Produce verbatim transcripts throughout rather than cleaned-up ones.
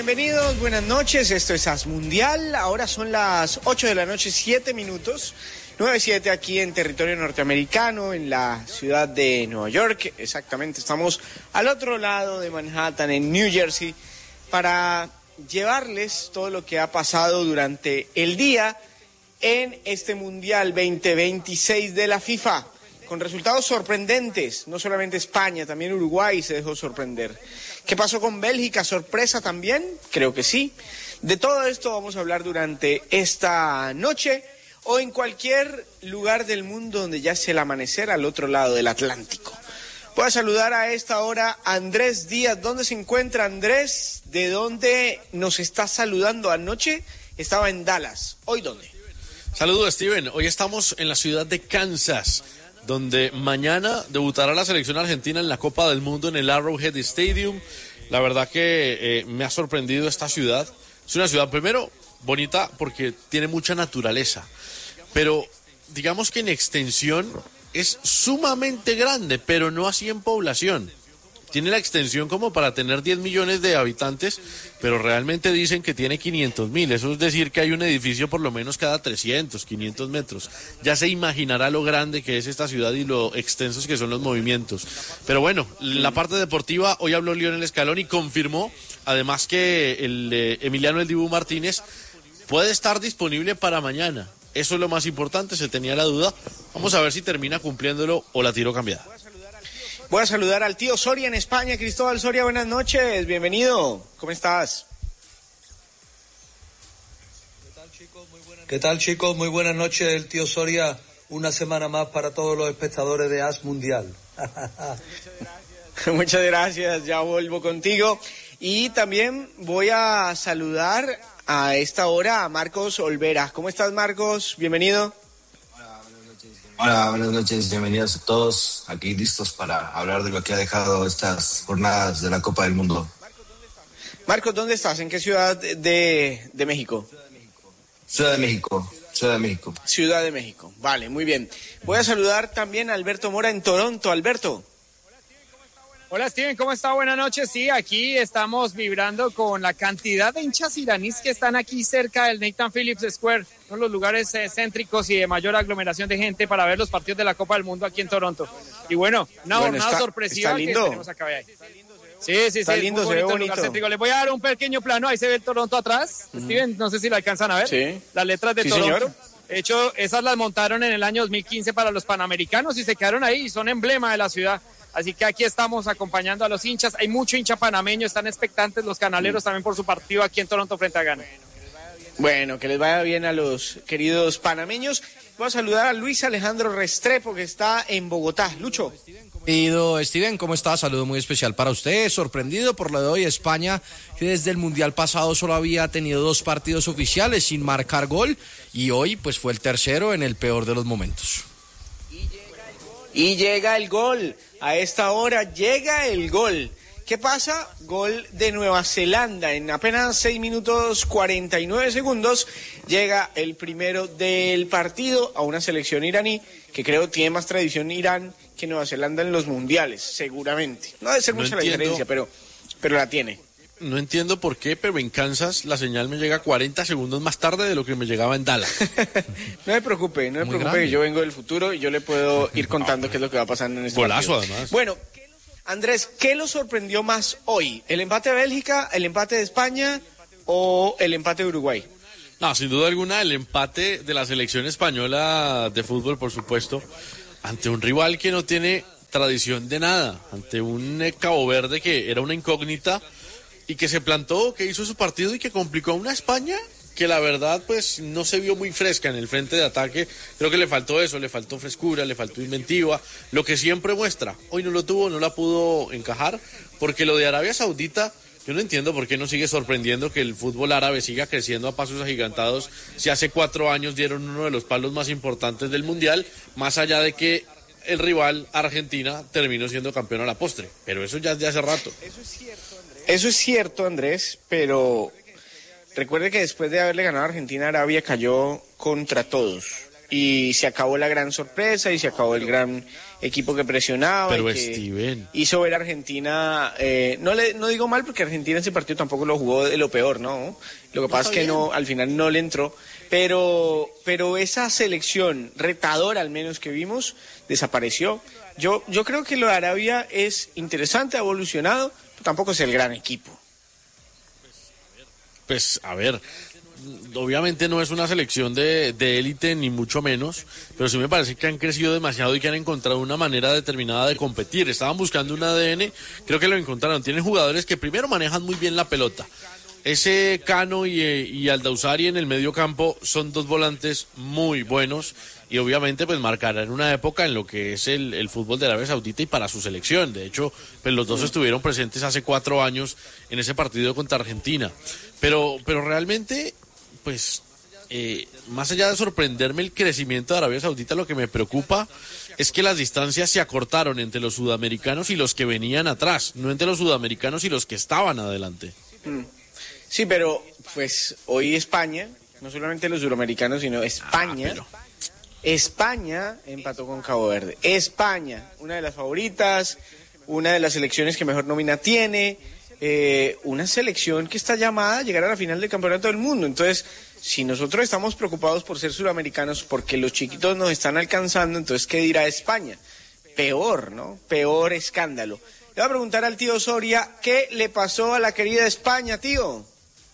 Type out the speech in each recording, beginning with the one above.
bienvenidos, buenas noches, esto es As Mundial, ahora son las ocho de la noche, siete minutos, nueve siete aquí en territorio norteamericano, en la ciudad de Nueva York, exactamente, estamos al otro lado de Manhattan, en New Jersey, para llevarles todo lo que ha pasado durante el día en este Mundial veinte veintiséis de la FIFA, con resultados sorprendentes, no solamente España, también Uruguay se dejó sorprender. ¿Qué pasó con Bélgica? ¿Sorpresa también? Creo que sí. De todo esto vamos a hablar durante esta noche o en cualquier lugar del mundo donde ya sea el amanecer al otro lado del Atlántico. Voy a saludar a esta hora a Andrés Díaz. ¿Dónde se encuentra Andrés? ¿De dónde nos está saludando anoche? Estaba en Dallas. ¿Hoy dónde? Saludos, Steven. Hoy estamos en la ciudad de Kansas, donde mañana debutará la selección argentina en la Copa del Mundo en el Arrowhead Stadium. La verdad que eh, me ha sorprendido esta ciudad. Es una ciudad, primero, bonita porque tiene mucha naturaleza, pero digamos que en extensión es sumamente grande, pero no así en población. Tiene la extensión como para tener diez millones de habitantes, pero realmente dicen que tiene quinientos mil. Eso es decir que hay un edificio por lo menos cada trescientos, quinientos metros. Ya se imaginará lo grande que es esta ciudad y lo extensos que son los movimientos. Pero bueno, en la parte deportiva, hoy habló Lionel Scaloni y confirmó, además, que el eh, Emiliano El Dibu Martínez puede estar disponible para mañana. Eso es lo más importante, se tenía la duda. Vamos a ver si termina cumpliéndolo o la tiro cambiada. Voy a saludar al tío Soria en España. Cristóbal Soria, buenas noches, bienvenido. ¿Cómo estás? ¿Qué tal, chicos? Muy buenas, ¿Qué tal, chicos? Muy buenas noches, el tío Soria. Una semana más para todos los espectadores de As Mundial. Muchas gracias, ya vuelvo contigo. Y también voy a saludar a esta hora a Marcos Olvera. ¿Cómo estás, Marcos? Bienvenido. Hola, buenas noches, bienvenidos a todos, aquí listos para hablar de lo que ha dejado estas jornadas de la Copa del Mundo. Marcos, ¿dónde estás? ¿En qué ciudad de, de México? Ciudad de México, Ciudad de México. Ciudad de México, vale, muy bien. Voy a saludar también a Alberto Mora en Toronto. Alberto. Hola, Steven, ¿cómo está? Buenas noches. Sí, aquí estamos vibrando con la cantidad de hinchas iraníes que están aquí cerca del Nathan Phillips Square, uno de los lugares eh, céntricos y de mayor aglomeración de gente para ver los partidos de la Copa del Mundo aquí en Toronto. Y bueno, una bueno, jornada está, sorpresiva está lindo. que tenemos acá de ahí. Sí, sí, está sí, lindo, es muy se bonito ve el lugar bonito. céntrico. Les voy a dar un pequeño plano, ahí se ve el Toronto atrás. Uh-huh. Steven, no sé si lo alcanzan a ver. Sí. Las letras de sí, Toronto. Señor. De hecho, esas las montaron en el año dos mil quince para los Panamericanos y se quedaron ahí y son emblema de la ciudad. Así que aquí estamos acompañando a los hinchas. Hay mucho hincha panameño, están expectantes los canaleros también por su partido aquí en Toronto frente a Ghana. Bueno, que les vaya bien a los queridos panameños. Voy a saludar a Luis Alejandro Restrepo, que está en Bogotá. Lucho. Querido Steven, ¿cómo está? Saludo muy especial para usted. Sorprendido por lo de hoy, España, que desde el Mundial pasado solo había tenido dos partidos oficiales sin marcar gol, y hoy pues fue el tercero en el peor de los momentos. Y llega el gol. A esta hora llega el gol. ¿Qué pasa? Gol de Nueva Zelanda. En apenas seis minutos cuarenta y nueve segundos llega el primero del partido a una selección iraní que creo tiene más tradición Irán que Nueva Zelanda en los mundiales, seguramente. No debe ser no mucha entiendo, la diferencia, pero, pero la tiene. No entiendo por qué, pero en Kansas la señal me llega cuarenta segundos más tarde de lo que me llegaba en Dallas. No me preocupe, no me Muy preocupe, grande. que yo vengo del futuro y yo le puedo ir contando qué es lo que va pasando en este Golazo, partido. además. Bueno, Andrés, ¿qué lo sorprendió más hoy? ¿El empate de Bélgica, el empate de España o el empate de Uruguay? No, sin duda alguna, el empate de la selección española de fútbol, por supuesto, ante un rival que no tiene tradición de nada, ante un eh, Cabo Verde que era una incógnita y que se plantó, que hizo su partido y que complicó a una España que la verdad pues no se vio muy fresca en el frente de ataque. Creo que le faltó eso, le faltó frescura, le faltó inventiva, lo que siempre muestra. Hoy no lo tuvo, no la pudo encajar, porque lo de Arabia Saudita, yo no entiendo por qué no sigue sorprendiendo que el fútbol árabe siga creciendo a pasos agigantados. Si hace cuatro años dieron uno de los palos más importantes del Mundial, más allá de que el rival, Argentina, terminó siendo campeón a la postre, pero eso ya es de hace rato. Eso es cierto, Andrés. Eso es cierto, Andrés, pero recuerde que después de haberle ganado a Argentina, Arabia cayó contra todos y se acabó la gran sorpresa y se acabó el gran equipo que presionaba. Pero y que Steven. hizo ver a Argentina, eh, no le no digo mal porque Argentina ese partido tampoco lo jugó de lo peor, ¿no? Lo que pasa es que no, al final no le entró, pero, pero esa selección retadora al menos que vimos desapareció. Yo, yo creo que lo de Arabia es interesante, ha evolucionado, pero tampoco es el gran equipo. Pues a ver, obviamente no es una selección de, de élite ni mucho menos, pero sí me parece que han crecido demasiado y que han encontrado una manera determinada de competir. Estaban buscando un A D N, creo que lo encontraron. Tienen jugadores que primero manejan muy bien la pelota. Ese Cano y, y Aldausari en el medio campo son dos volantes muy buenos y obviamente pues marcarán una época en lo que es el, el fútbol de Arabia Saudita y para su selección. De hecho, pues los dos estuvieron presentes hace cuatro años en ese partido contra Argentina. Pero, pero realmente, pues, eh, más allá de sorprenderme el crecimiento de Arabia Saudita, lo que me preocupa es que las distancias se acortaron entre los sudamericanos y los que venían atrás, no entre los sudamericanos y los que estaban adelante. Mm. Sí, pero pues hoy España, no solamente los sudamericanos, sino España, ah, pero... España empató con Cabo Verde. España, una de las favoritas, una de las selecciones que mejor nómina tiene, eh, una selección que está llamada a llegar a la final del Campeonato del Mundo. Entonces, si nosotros estamos preocupados por ser sudamericanos porque los chiquitos nos están alcanzando, entonces, ¿qué dirá España? Peor, ¿no? Peor escándalo. Le voy a preguntar al tío Soria, ¿qué le pasó a la querida España, tío?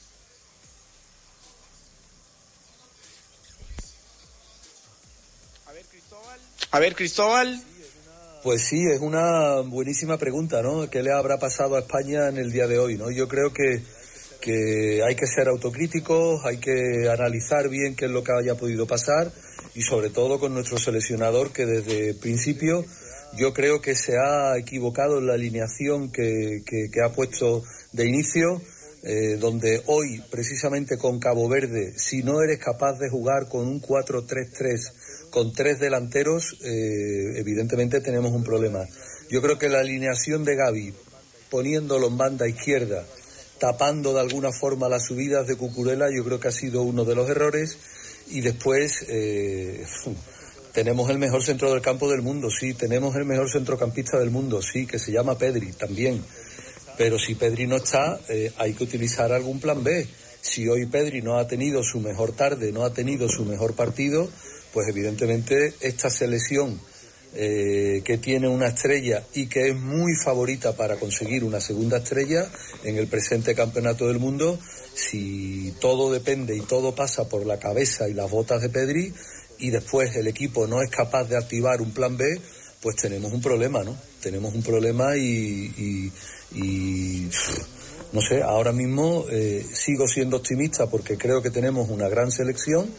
A ver, Cristóbal. Pues sí, es una buenísima pregunta, ¿no? ¿Qué le habrá pasado a España en el día de hoy, no? Yo creo que, que hay que ser autocríticos, hay que analizar bien qué es lo que haya podido pasar y sobre todo con nuestro seleccionador que desde el principio yo creo que se ha equivocado en la alineación que, que, que ha puesto de inicio, eh, donde hoy precisamente con Cabo Verde, si no eres capaz de jugar con un cuatro tres tres con tres delanteros, eh, evidentemente tenemos un problema. Yo creo que la alineación de Gavi, poniéndolo en banda izquierda, tapando de alguna forma las subidas de Cucurella, yo creo que ha sido uno de los errores. Y después eh, tenemos el mejor centro del campo del mundo, sí, tenemos el mejor centrocampista del mundo, sí, que se llama Pedri también. Pero si Pedri no está, eh, hay que utilizar algún plan B. Si hoy Pedri no ha tenido su mejor tarde, no ha tenido su mejor partido, pues evidentemente esta selección eh, que tiene una estrella y que es muy favorita para conseguir una segunda estrella en el presente campeonato del mundo, si todo depende y todo pasa por la cabeza y las botas de Pedri y después el equipo no es capaz de activar un plan B, pues tenemos un problema, ¿no? Tenemos un problema y, y, y no sé, ahora mismo eh, sigo siendo optimista porque creo que tenemos una gran selección,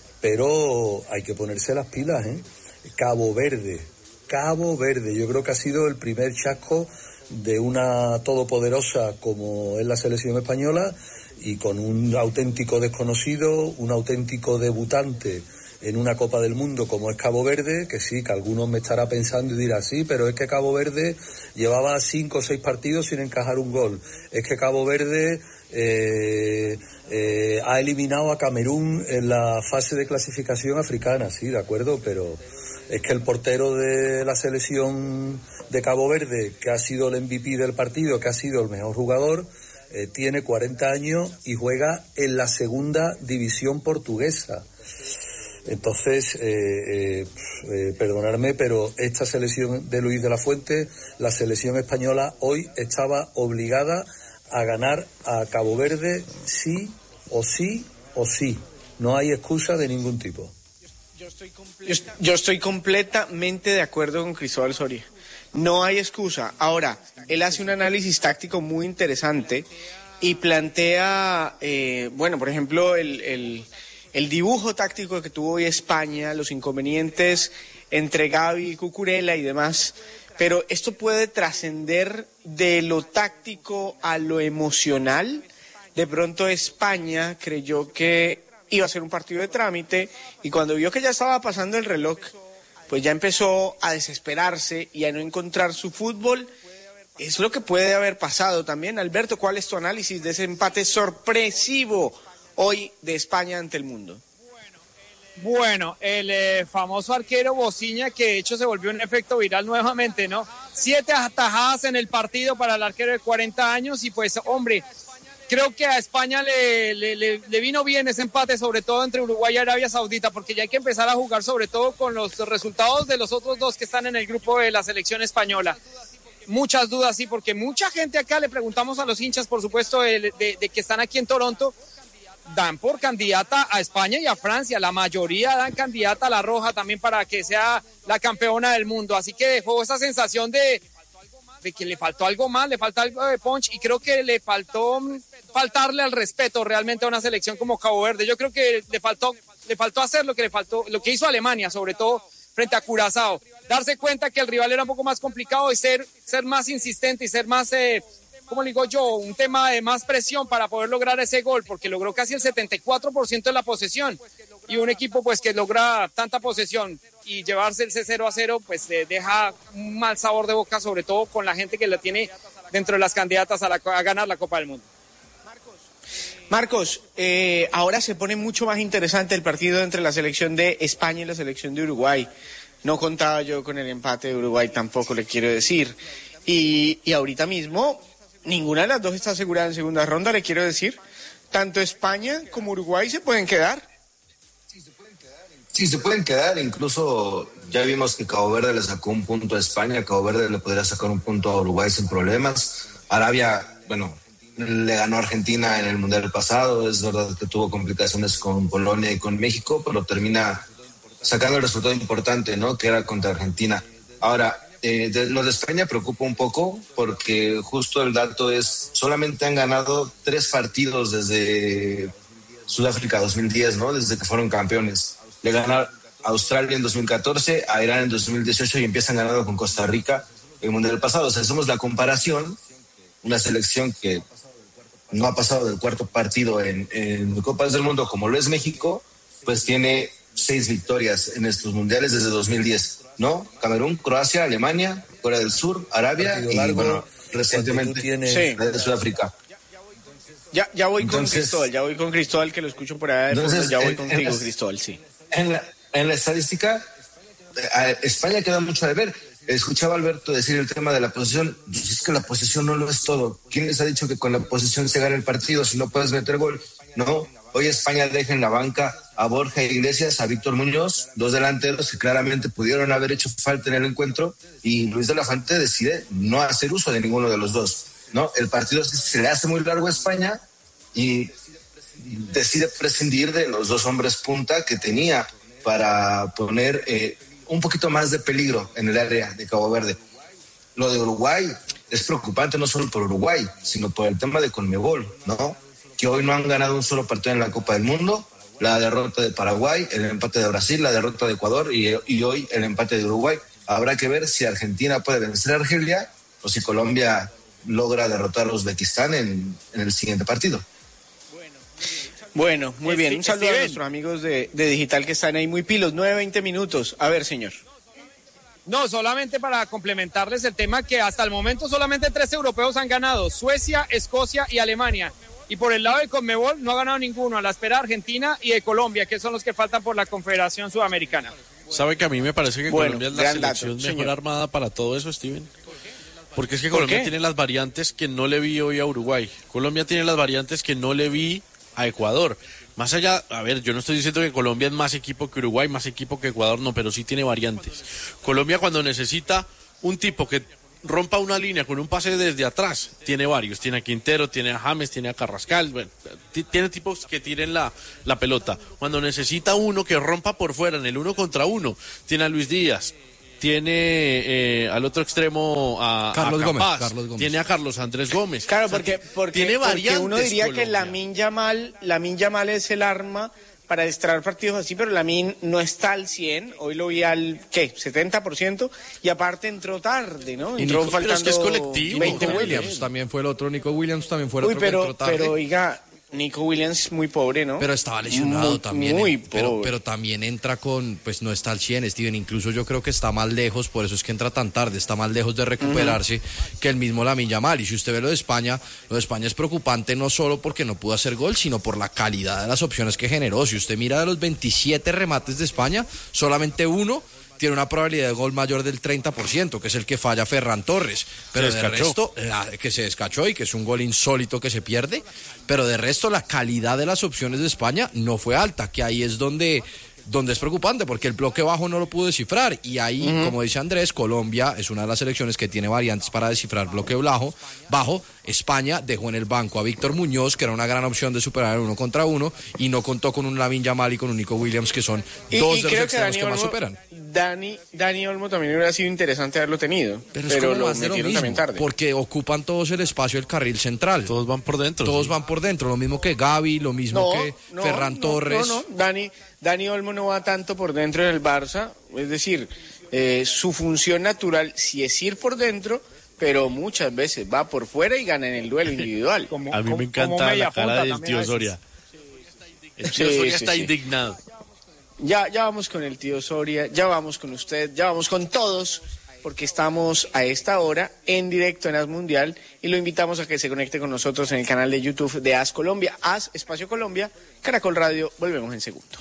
pero hay que ponerse las pilas, ¿eh? Cabo Verde, Cabo Verde, yo creo que ha sido el primer chasco de una todopoderosa como es la selección española y con un auténtico desconocido, un auténtico debutante en una Copa del Mundo como es Cabo Verde, que sí, que algunos me estará pensando y dirá, sí, pero es que Cabo Verde llevaba cinco o seis partidos sin encajar un gol, es que Cabo Verde eh, eh, ha eliminado a Camerún en la fase de clasificación africana, sí, de acuerdo, pero es que el portero de la selección de Cabo Verde, que ha sido el M V P del partido, que ha sido el mejor jugador, eh, tiene cuarenta años y juega en la segunda división portuguesa. Entonces, eh, eh, eh, perdonadme, pero esta selección de Luis de la Fuente, la selección española hoy estaba obligada a ganar a Cabo Verde sí o sí o sí. No hay excusa de ningún tipo. Yo estoy, completa, yo, yo estoy completamente de acuerdo con Cristóbal Soria. No hay excusa. Ahora, él hace un análisis táctico muy interesante y plantea, eh, bueno, por ejemplo, el... el El dibujo táctico que tuvo hoy España, los inconvenientes entre Gavi y Cucurella y demás, pero esto puede trascender de lo táctico a lo emocional. De pronto España creyó que iba a ser un partido de trámite y cuando vio que ya estaba pasando el reloj, pues ya empezó a desesperarse y a no encontrar su fútbol. Es lo que puede haber pasado también. Alberto, ¿cuál es tu análisis de ese empate sorpresivo hoy de España ante el mundo? Bueno, el eh, famoso arquero Bociña, que de hecho se volvió un efecto viral nuevamente, ¿no? Siete atajadas en el partido para el arquero de cuarenta años y pues, hombre, creo que a España le, le, le, le vino bien ese empate, sobre todo entre Uruguay y Arabia Saudita, porque ya hay que empezar a jugar sobre todo con los resultados de los otros dos que están en el grupo de la selección española. Muchas dudas, sí, porque mucha gente acá, le preguntamos a los hinchas, por supuesto, de, de, de que están aquí en Toronto, dan por candidata a España y a Francia, la mayoría dan candidata a la Roja también para que sea la campeona del mundo, así que dejó esa sensación de, de que le faltó algo más, le falta algo de punch y creo que le faltó faltarle al respeto realmente a una selección como Cabo Verde. Yo creo que le faltó, le faltó hacer lo que le faltó, lo que hizo Alemania, sobre todo frente a Curazao, darse cuenta que el rival era un poco más complicado y ser, ser más insistente y ser más... Eh, como le digo yo, un tema de más presión para poder lograr ese gol, porque logró casi el setenta y cuatro por ciento de la posesión, y un equipo pues que logra tanta posesión y llevarse el cero a cero, pues eh, deja un mal sabor de boca, sobre todo con la gente que la tiene dentro de las candidatas a, la, a ganar la Copa del Mundo. Marcos, eh, ahora se pone mucho más interesante el partido entre la selección de España y la selección de Uruguay. No contaba yo con el empate de Uruguay, tampoco le quiero decir, y, y ahorita mismo... Ninguna de las dos está asegurada en segunda ronda, le quiero decir. Tanto España como Uruguay se pueden quedar. Sí, se pueden quedar. Incluso ya vimos que Cabo Verde le sacó un punto a España. Cabo Verde le podría sacar un punto a Uruguay sin problemas. Arabia, bueno, le ganó a Argentina en el Mundial pasado. Es verdad que tuvo complicaciones con Polonia y con México, pero termina sacando el resultado importante, ¿no? Que era contra Argentina. Ahora... Eh, de, lo de España preocupa un poco porque justo el dato es solamente han ganado tres partidos desde Sudáfrica dos mil diez, ¿no? Desde que fueron campeones. Le ganaron a Australia en dos mil catorce, a Irán en dos mil dieciocho y empiezan ganando con Costa Rica en el Mundial pasado. O sea, hacemos la comparación, una selección que no ha pasado del cuarto partido en, en Copas del Mundo como lo es México, pues tiene seis victorias en estos mundiales desde dos mil diez. ¿No? Camerún, Croacia, Alemania, Corea del Sur, Arabia y largo, bueno, recientemente tienes... sí. de Sudáfrica. Ya, ya voy entonces, con Cristóbal, ya voy con Cristóbal que lo escucho por allá de fondo, entonces, ya voy en, contigo, en la, Cristóbal, sí. En la, en la estadística, eh, España queda mucho de ver. Escuchaba a Alberto decir el tema de la posesión. Pues es que la posesión no lo es todo. ¿Quién les ha dicho que con la posesión se gana el partido si no puedes meter gol? No. Hoy España deja en la banca a Borja Iglesias, a Víctor Muñoz, dos delanteros que claramente pudieron haber hecho falta en el encuentro, y Luis de la Fuente decide no hacer uso de ninguno de los dos, ¿no? El partido se le hace muy largo a España y decide prescindir de los dos hombres punta que tenía para poner eh, un poquito más de peligro en el área de Cabo Verde. Lo de Uruguay es preocupante no solo por Uruguay, sino por el tema de Conmebol, ¿no? Que hoy no han ganado un solo partido en la Copa del Mundo, la derrota de Paraguay, el empate de Brasil, la derrota de Ecuador y, y hoy el empate de Uruguay. Habrá que ver si Argentina puede vencer a Argelia o si Colombia logra derrotar a Uzbekistán en, en el siguiente partido. Bueno, muy bien. Un saludo a nuestros amigos de, de Digital que están ahí muy pilos. nueve, veinte minutos. A ver, señor. No, solamente para complementarles el tema que hasta el momento solamente tres europeos han ganado, Suecia, Escocia y Alemania. Y por el lado de Conmebol no ha ganado ninguno, a la espera Argentina y de Colombia, que son los que faltan por la Confederación Sudamericana. ¿Sabe que a mí me parece que bueno, Colombia es la selección dato, mejor señor. armada para todo eso, Steven? Porque es que Colombia tiene las variantes que no le vi hoy a Uruguay. Colombia tiene las variantes que no le vi a Ecuador. Más allá, a ver, yo no estoy diciendo que Colombia es más equipo que Uruguay, más equipo que Ecuador, no, pero sí tiene variantes. Colombia cuando necesita un tipo que rompa una línea con un pase desde atrás, tiene varios, tiene a Quintero, tiene a James, tiene a Carrascal, bueno, t- tiene tipos que tiren la, la pelota. Cuando necesita uno que rompa por fuera en el uno contra uno, tiene a Luis Díaz, tiene eh, al otro extremo a Carlos, a Gómez, Capaz, Carlos Gómez, tiene a Carlos Andrés Gómez. Claro, porque, porque, tiene variantes, porque uno diría Colombia. que Lamine Yamal, Lamine Yamal es el arma para distraer partidos así, pero Lamine no está al cien, hoy lo vi al, ¿qué? setenta por ciento, y aparte entró tarde, ¿no? Y Entró Nico, faltando pero es que es colectivo, veinte Nico minutos. Williams también fue el otro, Nico Williams también fue el Uy, otro que pero, entró tarde. pero oiga, Nico Williams muy pobre, ¿no? Pero estaba lesionado muy, también. Muy eh, pobre. pero, pero también entra con, pues no está al cien, Steven. Incluso yo creo que está más lejos, por eso es que entra tan tarde, está más lejos de recuperarse uh-huh. que el mismo Lamine Yamal. Y si usted ve lo de España, lo de España es preocupante no solo porque no pudo hacer gol, sino por la calidad de las opciones que generó. Si usted mira de los veintisiete remates de España, solamente uno tiene una probabilidad de gol mayor del treinta por ciento, que es el que falla Ferran Torres. Pero de resto, la, que se descachó y que es un gol insólito que se pierde. Pero de resto, la calidad de las opciones de España no fue alta, que ahí es donde, donde es preocupante, porque el bloque bajo no lo pudo descifrar. Y ahí, uh-huh. como dice Andrés, Colombia es una de las selecciones que tiene variantes para descifrar bloque bajo. bajo. España dejó en el banco a Víctor Muñoz, que era una gran opción de superar el uno contra uno, y no contó con un Lamine Yamal y con un Nico Williams, que son y, dos y de los creo extremos que, Dani que más Olmo, superan. Dani, Dani Olmo también hubiera sido interesante haberlo tenido, pero, pero es lo más de lo metieron mismo, también tarde. Porque ocupan todos el espacio del carril central. Todos van por dentro. Todos sí. van por dentro, lo mismo que Gavi, lo mismo no, que no, Ferran no, Torres. No, no, Dani, Dani Olmo no va tanto por dentro del Barça, es decir, eh, su función natural sí es ir por dentro, pero muchas veces va por fuera y gana en el duelo individual. Como, a mí me encanta la cara del tío Soria. El tío sí, Soria sí, está sí. indignado. Ya, ya vamos con el tío Soria, ya vamos con usted, ya vamos con todos, porque estamos a esta hora en directo en AS Mundial y lo invitamos a que se conecte con nosotros en el canal de YouTube de AS Colombia, AS Espacio Colombia, Caracol Radio. Volvemos en segundos.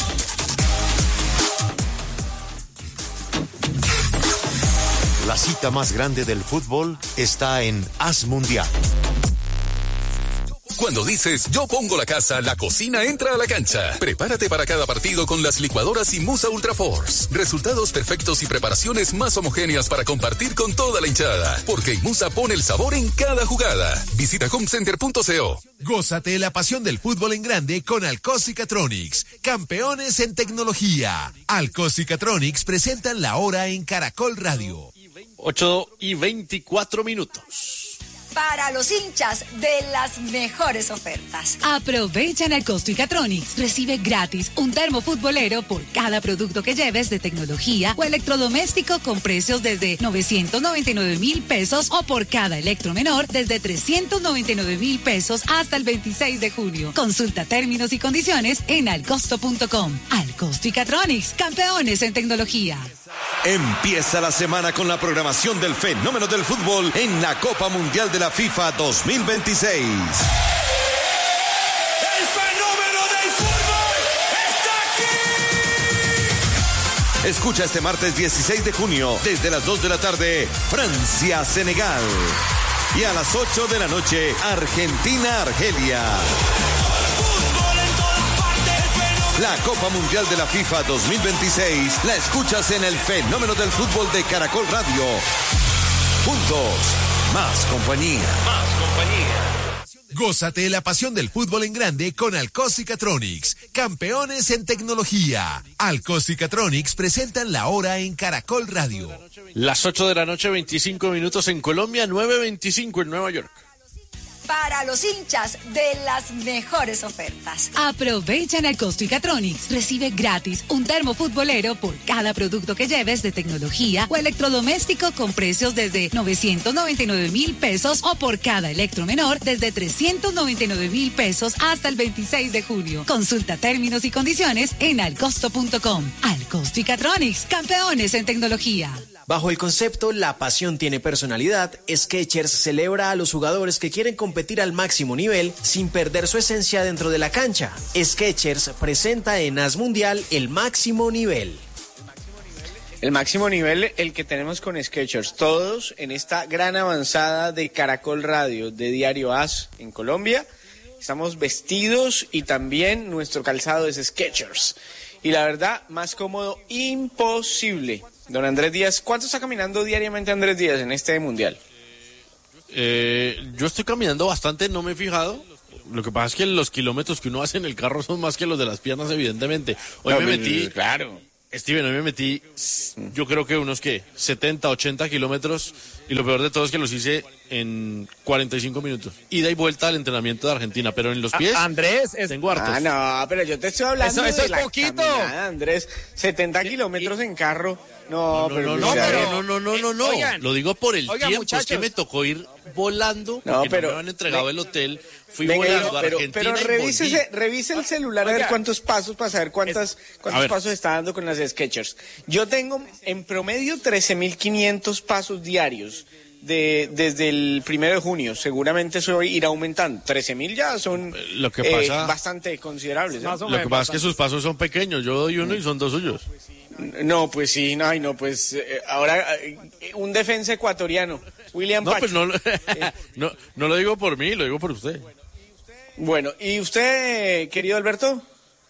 La cita más grande del fútbol está en AS Mundial. Cuando dices yo pongo la casa, la cocina entra a la cancha. Prepárate para cada partido con las licuadoras Imusa Ultra Force. Resultados perfectos y preparaciones más homogéneas para compartir con toda la hinchada. Porque Imusa pone el sabor en cada jugada. Visita homecenter punto co. Gózate la pasión del fútbol en grande con Alcos y Catronics, campeones en tecnología. Alcos y Catronics presentan la hora en Caracol Radio. ocho y veinticuatro minutos. Para los hinchas de las mejores ofertas. Aprovecha en Alcosto y Catronics. Recibe gratis un termo futbolero por cada producto que lleves de tecnología o electrodoméstico con precios desde novecientos noventa y nueve mil pesos o por cada electro menor desde trescientos noventa y nueve mil pesos hasta el veintiséis de junio. Consulta términos y condiciones en alcosto punto com. Alcosto y Catronics, campeones en tecnología. Empieza la semana con la programación del fenómeno del fútbol en la Copa Mundial de la FIFA dos mil veintiséis. ¡El fenómeno del fútbol está aquí! Escucha este martes dieciséis de junio desde las dos de la tarde Francia-Senegal y a las ocho de la noche Argentina-Argelia. La Copa Mundial de la FIFA dos mil veintiséis la escuchas en el fenómeno del fútbol de Caracol Radio. Juntos, más compañía. Más compañía. Gózate la pasión del fútbol en grande con Alcos y Catronics, campeones en tecnología. Alcos y Catronics presentan la hora en Caracol Radio. Las ocho de la noche, veinticinco minutos en Colombia, nueve veinticinco en Nueva York. Para los hinchas de las mejores ofertas. Aprovecha en Alcosto y Catronics. Recibe gratis un termo futbolero por cada producto que lleves de tecnología o electrodoméstico con precios desde novecientos noventa y nueve mil pesos o por cada electro menor desde trescientos noventa y nueve mil pesos hasta el veintiséis de junio. Consulta términos y condiciones en alcosto punto com. Alcosto y Catronics, campeones en tecnología. Bajo el concepto La pasión tiene personalidad, Skechers celebra a los jugadores que quieren competir al máximo nivel sin perder su esencia dentro de la cancha. Skechers presenta en AS Mundial el máximo nivel. El máximo nivel, el que tenemos con Skechers, todos en esta gran avanzada de Caracol Radio, de Diario AS en Colombia. Estamos vestidos y también nuestro calzado es Skechers. Y la verdad, más cómodo imposible. Don Andrés Díaz, ¿cuánto está caminando diariamente Andrés Díaz en este mundial? Eh, yo estoy caminando bastante, no me he fijado. Lo que pasa es que los kilómetros que uno hace en el carro son más que los de las piernas, evidentemente. Hoy no, me metí... Claro. Steven, hoy me metí, yo creo que unos, ¿qué? setenta, ochenta kilómetros. Y lo peor de todo es que los hice en cuarenta y cinco minutos. Ida y vuelta al entrenamiento de Argentina, pero en los pies A Andrés, es... tengo hartos. Ah, no, pero yo te estoy hablando Eso- eso de es la poquito. caminada, Andrés. setenta kilómetros en carro. No, No, pero... no, pues, no, a ver. no, no, no, no, no. Oigan, Lo digo por el oigan, tiempo, es que muchachos. me tocó ir volando, porque No, no, pero- me habían entregado ve- el hotel, fui Venga, volando a pero, Argentina pero y revise, volví. ese- revise el celular a ver Oiga. cuántos pasos para saber cuántas, A cuántos ver. pasos está dando con las Skechers. Yo tengo en promedio trece mil quinientos pasos diarios de, desde el primero de junio. Seguramente eso irá aumentando. trece mil ya son Lo que eh, pasa- bastante considerables. ¿eh? Más o Lo que menos, pasa es que sus pasos son pequeños, yo doy uno y son dos suyos. No, pues sí, no, ay, no, pues eh, ahora eh, un defensa ecuatoriano, William No, Pacho. pues no, lo- no, no lo digo por mí, lo digo por usted. Bueno, ¿y usted, querido Alberto?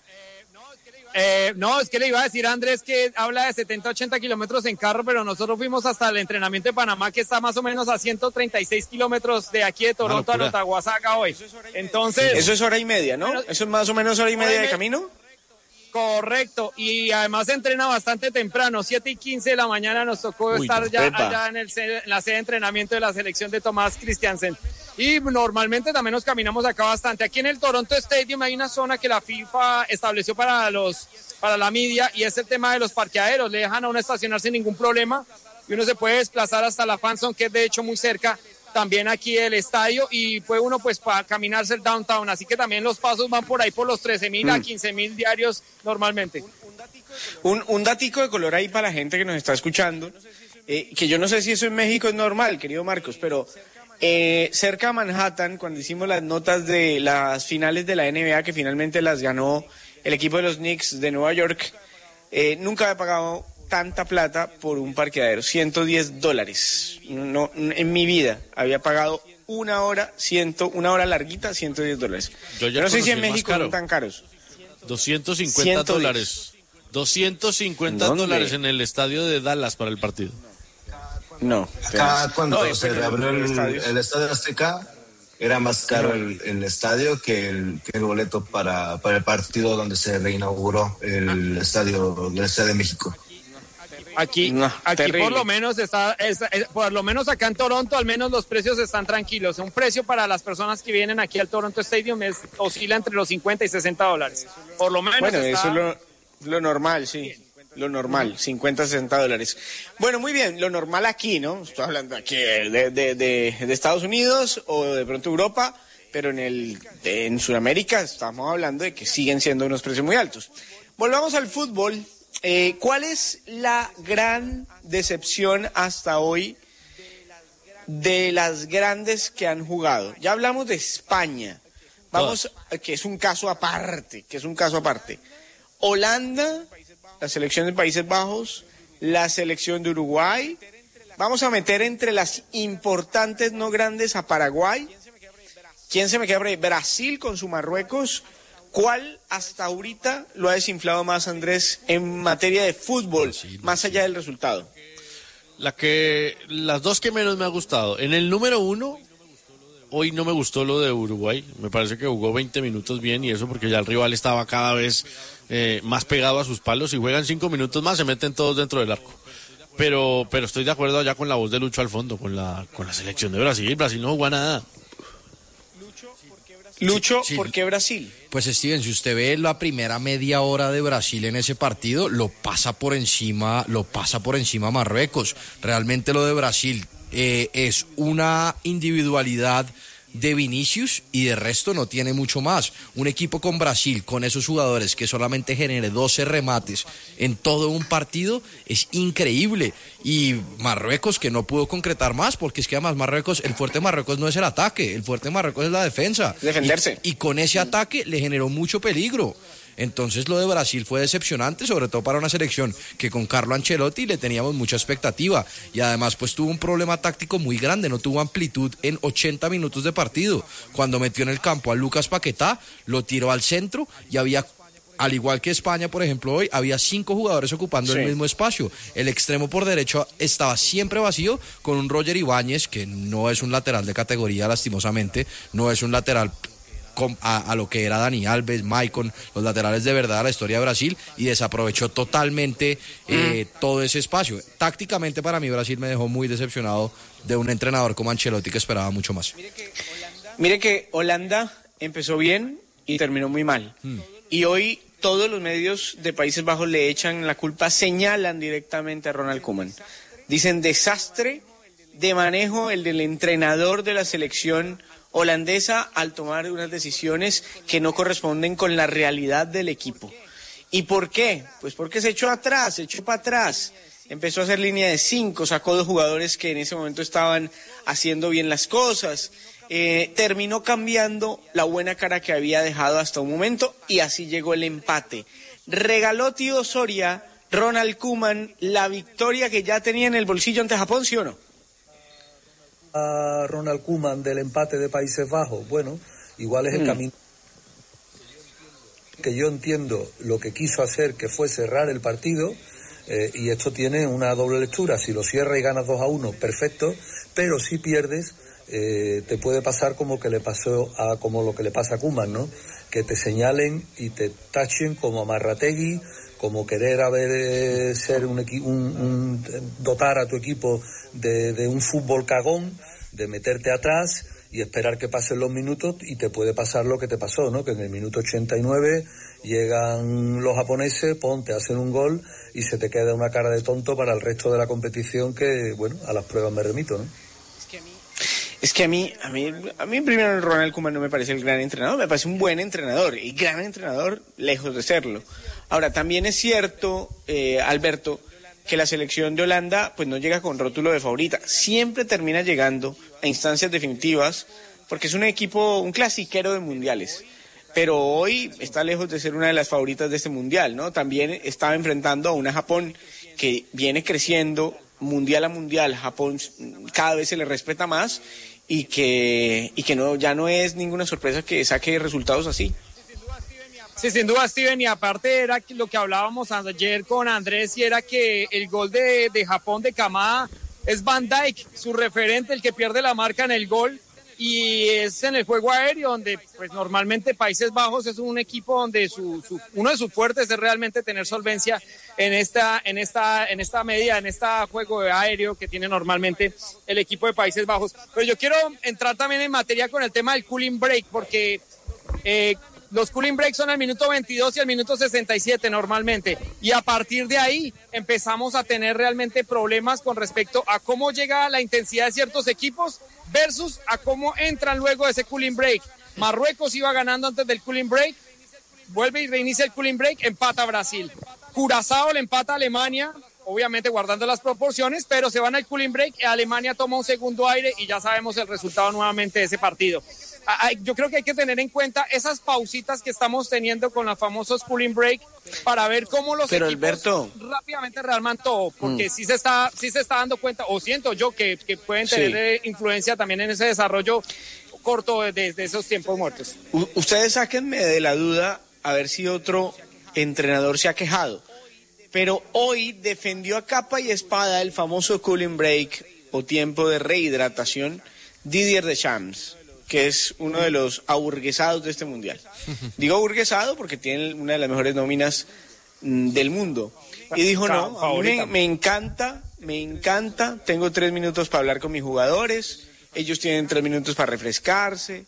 Eh, no, es que le iba a decir a Andrés que habla de setenta, ochenta kilómetros en carro, pero nosotros fuimos hasta el entrenamiento de Panamá, que está más o menos a ciento treinta y seis kilómetros de aquí de Toronto a locura. Notaguasaga hoy. Entonces, Eso es hora y media, ¿no? Bueno, Eso es más o menos hora y hora y media de me- camino. correcto, y además se entrena bastante temprano, siete y quince de la mañana nos tocó Uy, estar ya epa. allá en, el, ce- en la sede de entrenamiento de la selección de Tomás Christiansen. Y normalmente también nos caminamos acá bastante. Aquí en el Toronto Stadium hay una zona que la FIFA estableció para los para la media y es el tema de los parqueaderos. Le dejan a uno estacionar sin ningún problema y uno se puede desplazar hasta la fanzone, que es de hecho muy cerca también aquí del estadio, y puede uno pues para caminarse el downtown. Así que también los pasos van por ahí por los trece mil a quince mil diarios normalmente. Un, un datico de color ahí para la gente que nos está escuchando, eh, que yo no sé si eso en México es normal, querido Marcos, pero eh, cerca de Manhattan, cuando hicimos las notas de las finales de la N B A, que finalmente las ganó el equipo de los Knicks de Nueva York, eh, nunca había pagado tanta plata por un parqueadero, ciento diez dólares. No, en mi vida había pagado una hora, ciento, una hora larguita, ciento diez dólares. Yo ya no sé conocí si en el más México caro. son tan caros. doscientos cincuenta ciento diez. dólares. doscientos cincuenta ¿Dónde? dólares en el estadio de Dallas para el partido. No. Acá cuando No, se pero reabrió los el, estadios. el Estadio Azteca, era más caro el, el estadio que el, que el boleto para, para el partido donde se reinauguró el estadio del Estadio de México. Aquí, No, aquí terrible. por lo menos está, es- es- por lo menos acá en Toronto, al menos los precios están tranquilos. Un precio para las personas que vienen aquí al Toronto Stadium es, oscila entre los cincuenta y sesenta dólares. Por lo menos Bueno, está- eso es lo, lo normal, sí. Lo normal, cincuenta, sesenta dólares. Bueno, muy bien, lo normal aquí, ¿no? Estoy hablando aquí de, de, de, de Estados Unidos o de pronto Europa, pero en el en Sudamérica estamos hablando de que siguen siendo unos precios muy altos. Volvamos al fútbol. Eh, ¿Cuál es la gran decepción hasta hoy de las grandes que han jugado? Ya hablamos de España. Vamos, que es un caso aparte, que es un caso aparte. Holanda, la selección de Países Bajos, la selección de Uruguay. Vamos a meter entre las importantes no grandes a Paraguay. ¿Quién se me queda por ahí? Brasil con su Marruecos. ¿Cuál hasta ahorita lo ha desinflado más, Andrés, en materia de fútbol, más allá del resultado? La que, las dos que menos me ha gustado. En el número uno, hoy no me gustó lo de Uruguay. Me parece que jugó veinte minutos bien y eso porque ya el rival estaba cada vez eh, más pegado a sus palos. Si juegan cinco minutos más, se meten todos dentro del arco. Pero, pero estoy de acuerdo allá con la voz de Lucho al fondo, con la, con la selección de Brasil. Brasil no jugó a nada. Lucho, Sí, sí. ¿por qué Brasil? Pues Steven, si usted ve la primera media hora de Brasil en ese partido, lo pasa por encima, lo pasa por encima Marruecos. Realmente lo de Brasil eh, es una individualidad de Vinicius y de resto no tiene mucho más. Un equipo con Brasil, con esos jugadores que solamente genere doce remates en todo un partido, es increíble. Y Marruecos que no pudo concretar más, porque es que además Marruecos, el fuerte de Marruecos no es el ataque, el fuerte de Marruecos es la defensa. Defenderse. Y, y con ese ataque le generó mucho peligro. Entonces lo de Brasil fue decepcionante, sobre todo para una selección que con Carlo Ancelotti le teníamos mucha expectativa y además pues tuvo un problema táctico muy grande, no tuvo amplitud en ochenta minutos de partido. Cuando metió en el campo a Lucas Paquetá, lo tiró al centro y había, al igual que España por ejemplo hoy, había cinco jugadores ocupando Sí. el mismo espacio. El extremo por derecho estaba siempre vacío con un Roger Ibáñez que no es un lateral de categoría lastimosamente, no es un lateral A, a lo que era Dani Alves, Maicon, los laterales de verdad, la historia de Brasil, y desaprovechó totalmente eh, mm. todo ese espacio. Tácticamente para mí Brasil me dejó muy decepcionado de un entrenador como Ancelotti, que esperaba mucho más. Mire que Holanda, Mire que Holanda empezó bien y terminó muy mal. Mm. Y hoy todos los medios de Países Bajos le echan la culpa, señalan directamente a Ronald Koeman. Dicen desastre de manejo el del entrenador de la selección holandesa al tomar unas decisiones que no corresponden con la realidad del equipo. ¿Y por qué? Pues porque se echó atrás, se echó para atrás. Empezó a hacer línea de cinco, sacó dos jugadores que en ese momento estaban haciendo bien las cosas. Eh, terminó cambiando la buena cara que había dejado hasta un momento y así llegó el empate. Regaló tío Soria, Ronald Koeman, la victoria que ya tenía en el bolsillo ante Japón, ¿sí o no? A Ronald Koeman del empate de Países Bajos, bueno, igual es el mm. camino que yo entiendo lo que quiso hacer, que fue cerrar el partido, eh, y esto tiene una doble lectura. Si lo cierras y ganas dos a uno, perfecto, pero si pierdes, eh, te puede pasar como que le pasó a como lo que le pasa a Koeman, ¿no? Que te señalen y te tachen como Amarrategui, como querer haber eh, ser un, equi- un, un dotar a tu equipo de, de un fútbol cagón, de meterte atrás y esperar que pasen los minutos, y te puede pasar lo que te pasó, ¿no? Que en el minuto ochenta y nueve llegan los japoneses, pon, te hacen un gol y se te queda una cara de tonto para el resto de la competición, que, bueno, a las pruebas me remito, ¿no? Es que a mí, a mí, a mí primero Ronald Koeman no me parece el gran entrenador, me parece un buen entrenador, y gran entrenador lejos de serlo. Ahora, también es cierto, eh, Alberto, que la selección de Holanda pues no llega con rótulo de favorita, siempre termina llegando a instancias definitivas, porque es un equipo, un clasiquero de mundiales, pero hoy está lejos de ser una de las favoritas de este mundial, ¿no? También estaba enfrentando a una Japón que viene creciendo mundial a mundial, Japón cada vez se le respeta más, y que y que no ya no es ninguna sorpresa que saque resultados así. Sí, sin duda, Steven, y aparte era lo que hablábamos ayer con Andrés, y era que el gol de, de Japón de Kamada es Van Dijk, su referente, el que pierde la marca en el gol, y es en el juego aéreo, donde pues normalmente Países Bajos es un equipo donde su, su uno de sus fuertes es realmente tener solvencia en esta en esta en esta medida, en este juego aéreo que tiene normalmente el equipo de Países Bajos. Pero yo quiero entrar también en materia con el tema del cooling break, porque eh, los cooling breaks son al minuto veintidós y al minuto sesenta y siete normalmente, y a partir de ahí empezamos a tener realmente problemas con respecto a cómo llega la intensidad de ciertos equipos versus a cómo entran luego de ese cooling break. Marruecos iba ganando antes del cooling break, vuelve y reinicia el cooling break, empata Brasil. Curazao le empata a Alemania, obviamente guardando las proporciones, pero se van al cooling break y Alemania toma un segundo aire y ya sabemos el resultado nuevamente de ese partido. Yo creo que hay que tener en cuenta esas pausitas que estamos teniendo con los famosos cooling break para ver cómo los Pero, equipos Alberto, rápidamente rearman todo, porque mm. sí se está sí se está dando cuenta, o siento yo que, que pueden tener sí. influencia también en ese desarrollo corto de, de, de esos tiempos muertos. U- ustedes sáquenme de la duda a ver si otro entrenador se ha quejado, pero hoy defendió a capa y espada el famoso cooling break o tiempo de rehidratación Didier Deschamps, que es uno de los aburguesados de este mundial. Digo aburguesado porque tiene una de las mejores nóminas mm, del mundo. Y dijo, no, a mí me, me encanta, me encanta, tengo tres minutos para hablar con mis jugadores, ellos tienen tres minutos para refrescarse,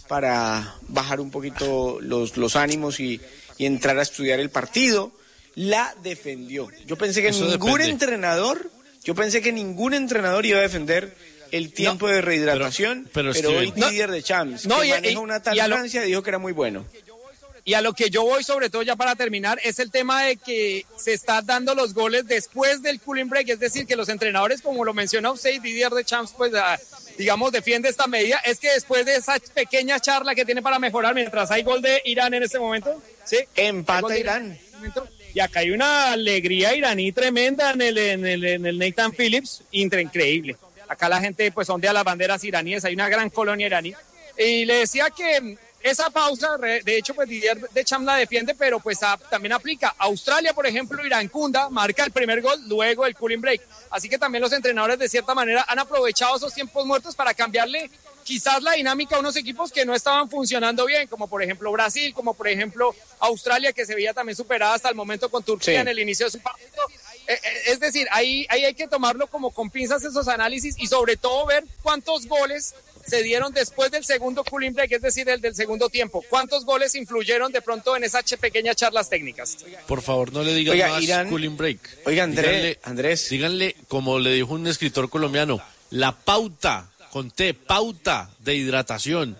para bajar un poquito los, los ánimos y, y entrar a estudiar el partido. La defendió. Yo pensé que Eso ningún depende. entrenador, yo pensé que ningún entrenador iba a defender el tiempo no, de rehidratación, pero, pero, pero hoy Didier no, Deschamps, no, que y, maneja y, una tal Francia, dijo que era muy bueno. Y a lo que yo voy, sobre todo ya para terminar, es el tema de que se están dando los goles después del cooling break, es decir, que los entrenadores, como lo mencionó usted, Didier Deschamps, pues digamos, defiende esta medida, es que después de esa pequeña charla que tiene para mejorar, mientras hay gol de Irán en este momento, ¿sí? Empata Irán. Irán y acá hay una alegría iraní tremenda en el, en el, en el Nathan Phillips, increíble. Acá la gente pues ondea las banderas iraníes, hay una gran colonia iraní. Y le decía que esa pausa, de hecho pues Didier Deschamps la defiende, pero pues a, también aplica. Australia, por ejemplo, Iracunda marca el primer gol luego del cooling break. Así que también los entrenadores de cierta manera han aprovechado esos tiempos muertos para cambiarle quizás la dinámica de unos equipos que no estaban funcionando bien, como por ejemplo Brasil, como por ejemplo Australia, que se veía también superada hasta el momento con Turquía sí. en el inicio de su partido. Eh, eh, es decir, ahí, ahí hay que tomarlo como con pinzas esos análisis y sobre todo ver cuántos goles se dieron después del segundo cooling break, es decir, el del segundo tiempo. ¿Cuántos goles influyeron de pronto en esas pequeñas charlas técnicas? Por favor, no le digan Oiga, más Irán, cooling break. Oiga, Andrés, díganle, Andrés. Díganle, como le dijo un escritor colombiano, la pauta, con T, pauta de hidratación.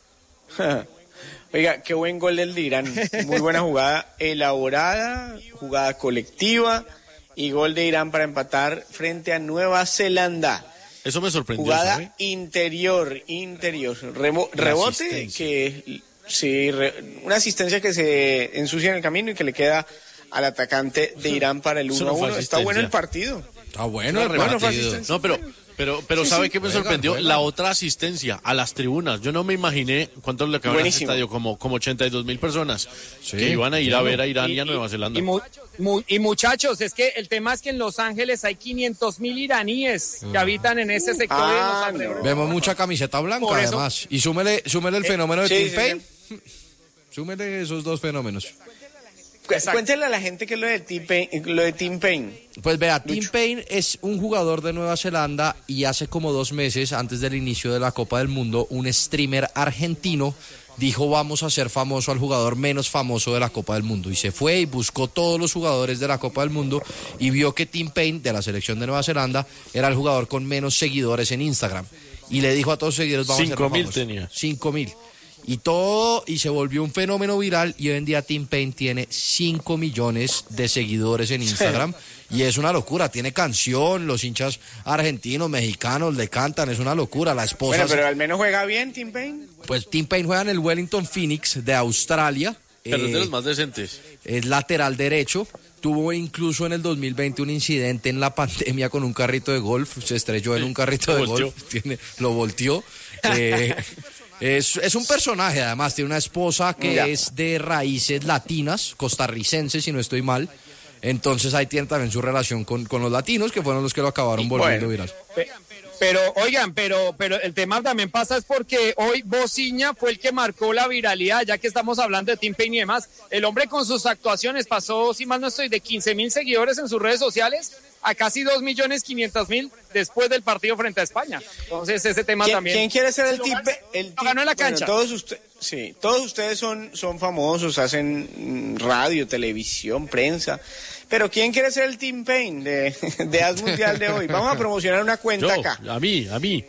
Oiga, qué buen gol del de Irán. Muy buena jugada elaborada, jugada colectiva y gol de Irán para empatar frente a Nueva Zelanda. Eso me sorprendió. Jugada ¿sabe? interior, interior. Remo, rebote que sí, re, una asistencia que se ensucia en el camino y que le queda al atacante de Irán para el uno a uno. Está bueno el partido. Está bueno el partido. partido. No, pero pero pero sí, ¿sabe sí, qué me sorprendió? Juega. La otra asistencia a las tribunas. Yo no me imaginé cuántos le acabaron en el estadio, como como ochenta y dos mil personas sí, que iban a ir claro. a ver a Irán y, y a Nueva Zelanda. Y, mu, mu, y muchachos, es que el tema es que en Los Ángeles hay quinientos mil iraníes que habitan en ese sector. Ah, de los no. Vemos mucha camiseta blanca además. Y súmele, súmele el eh, fenómeno de sí, Tim sí, Payne. Sí. Súmele esos dos fenómenos. Exacto. Cuéntale a la gente que es lo de Tim Payne. Lo de Tim Payne. Pues vea, Lucho. Tim Payne es un jugador de Nueva Zelanda y hace como dos meses, antes del inicio de la Copa del Mundo, un streamer argentino dijo vamos a hacer famoso al jugador menos famoso de la Copa del Mundo. Y se fue y buscó todos los jugadores de la Copa del Mundo y vio que Tim Payne, de la selección de Nueva Zelanda, era el jugador con menos seguidores en Instagram. Y le dijo a todos los seguidores vamos Cinco a hacer mil tenía. Cinco mil. Y todo, y se volvió un fenómeno viral, y hoy en día Tim Payne tiene cinco millones de seguidores en Instagram, y es una locura, tiene canción, los hinchas argentinos, mexicanos le cantan, es una locura, la esposa... Bueno, pero al menos juega bien Tim Payne. Pues Tim Payne juega en el Wellington Phoenix de Australia. Pero eh, es de los más decentes. Es lateral derecho, tuvo incluso en el dos mil veinte un incidente en la pandemia con un carrito de golf, se estrelló en un carrito de golf, tiene, lo volteó, eh... Es, es un personaje, además, tiene una esposa que ya. es de raíces latinas, costarricenses, si no estoy mal. Entonces ahí tiene también su relación con, con los latinos, que fueron los que lo acabaron volviendo bueno, viral. Pero, oigan, pero, pero el tema también pasa es porque hoy Bociña fue el que marcó la viralidad, ya que estamos hablando de Tim Payne y demás. El hombre con sus actuaciones pasó, si mal no estoy, de quince mil seguidores en sus redes sociales a casi dos millones quinientos mil después del partido frente a España. Entonces ese tema ¿Quién, también. ¿Quién quiere ser el Tim Payne? El lo ganó en la cancha. Bueno, todos ustedes, sí, todos ustedes son, son famosos, hacen radio, televisión, prensa. Pero ¿quién quiere ser el Tim Payne de, de As Mundial de hoy? Vamos a promocionar una cuenta Yo, acá. A mí, a mí.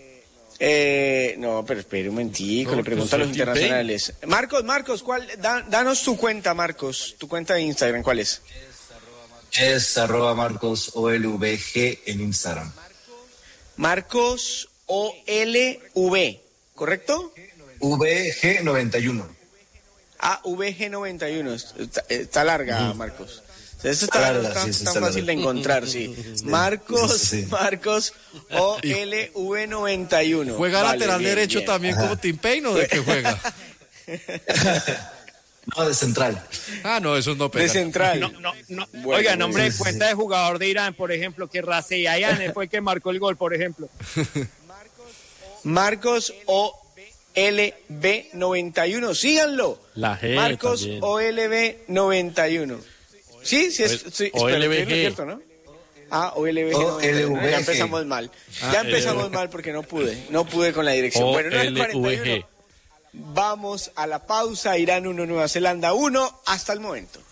Eh, no, pero espere un momentico, no, le pregunto a los internacionales. Payne. Marcos, Marcos, ¿cuál? Da, danos tu cuenta, Marcos. Tu cuenta de Instagram, ¿cuál es? Es arroba Marcos O L V G en Instagram. Marcos O L V, ¿correcto? V G noventa y uno. Ah, V G noventa y uno. Está, está larga, mm. Marcos. Eso está, larga, está, sí, está sí, tan está fácil larga. de encontrar, sí. Marcos, sí, sí. Marcos O L V noventa y uno. ¿Juega vale, lateral bien, derecho bien. también Ajá. como Tim Payne o de qué juega? No, de central. Ah, no, eso no pega. De central. No, no, no. Bueno, oiga, nombre de sí, cuenta sí. de jugador de Irán, por ejemplo, que Raseyayan fue el que marcó el gol, por ejemplo. Marcos O L V noventa y uno, síganlo. La G Marcos también. O L V noventa y uno. Sí, sí, es, sí O L V G. Es cierto, ¿no? Ah, O L V G. O L V G. Ya empezamos mal. Ah, ya empezamos mal porque no pude. No pude con la dirección. O Bueno, L V G. Vamos a la pausa. Irán uno, Nueva Zelanda uno. Hasta el momento.